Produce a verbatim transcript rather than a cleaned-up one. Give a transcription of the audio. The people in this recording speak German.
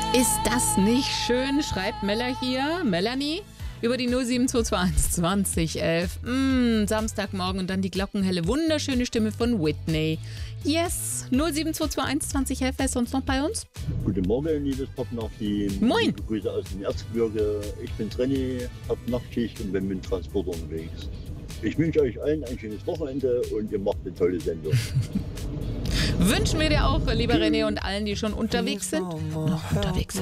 Ist das nicht schön, schreibt Mella hier, Melanie, über die null sieben zwei zwei eins zwanzig elf. Mm, Samstagmorgen und dann die glockenhelle, wunderschöne Stimme von Whitney. Yes, null sieben zwei zwei eins zwanzig elf, wer ist sonst noch bei uns? Guten Morgen, liebes Pop-Nacht-Team. Moin. Liebe Grüße aus dem Erzgebirge. Ich bin René, hab Nachtschicht und bin mit dem Transporter unterwegs. Ich wünsche euch allen ein schönes Wochenende und ihr macht eine tolle Sendung. Wünschen wir dir auch, lieber René, und allen, die schon unterwegs sind. Noch unterwegs sind.